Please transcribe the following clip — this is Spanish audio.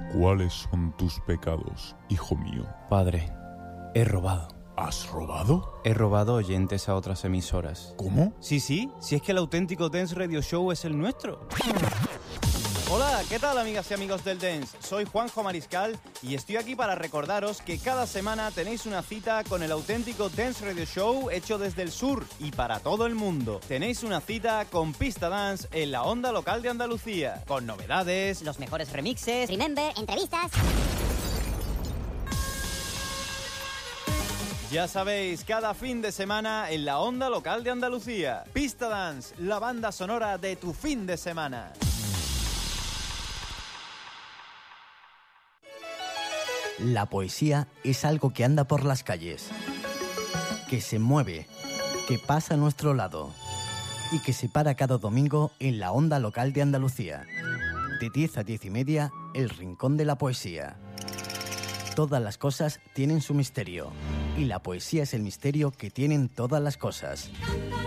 ¿Cuáles son tus pecados, hijo mío? Padre, he robado. ¿Has robado? He robado oyentes a otras emisoras. ¿Cómo? Sí, si es que el auténtico Dance Radio Show es el nuestro. Hola, ¿qué tal, amigas y amigos del Dance? Soy Juanjo Mariscal y estoy aquí para recordaros que cada semana tenéis una cita con el auténtico Dance Radio Show hecho desde el sur y para todo el mundo. Tenéis una cita con Pista Dance en la onda local de Andalucía, con novedades, los mejores remixes, remember, entrevistas. Ya sabéis, cada fin de semana en la onda local de Andalucía. Pista Dance, la banda sonora de tu fin de semana. La poesía es algo que anda por las calles, que se mueve, que pasa a nuestro lado y que se para cada domingo en la onda local de Andalucía. De 10 a 10 y media, el Rincón de la Poesía. Todas las cosas tienen su misterio y la poesía es el misterio que tienen todas las cosas.